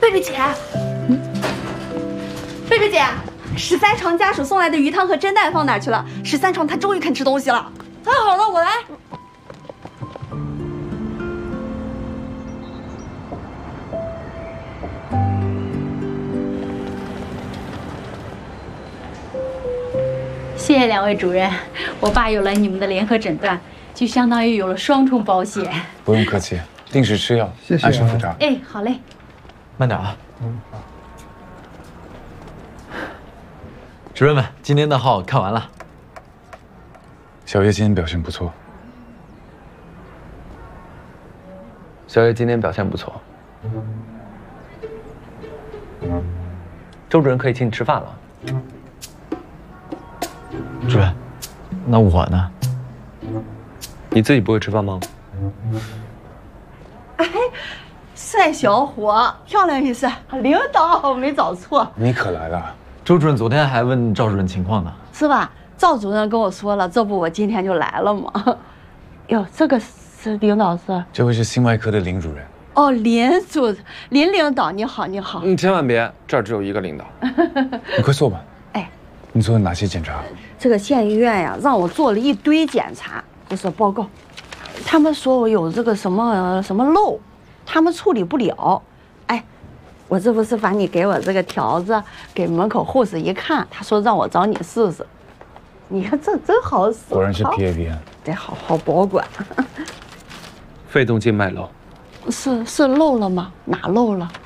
贝贝姐，贝贝姐，13床家属送来的鱼汤和蒸蛋放哪去了？13床他终于肯吃东西了。太好了，我来。 谢谢两位主任，我爸有了你们的联合诊断，就相当于有了双重保险。 不用客气，定时吃药， 谢谢按时复查。 哎，好嘞。 慢点啊。主任们，今天的号看完了。 小叶今天表现不错。 小叶今天表现不错。周主任可以请你吃饭了。 主任，那我呢？ 你自己不会吃饭吗？ 哎，帅小伙，漂亮一些，领导没找错， 你可来了。 周主任昨天还问赵主任情况呢， 是吧？赵主任跟我说了，这不我今天就来了吗？哟，这个是领导是？ 这位是心外科的林主任。 哦，林领导，你好，你好。 你千万别，这儿只有一个领导。 你快坐吧。 哎， 你做了哪些检查？ 这个县医院呀，让我做了一堆检查，就是报告。他们说我有这个什么漏，他们处理不了。哎，我这不是把你给我这个条子给门口护士一看，他说让我找你试试。你看这真好使， 果然是 PABN， 得好好保管。 肺动静脉瘘， 是漏了吗？哪漏了？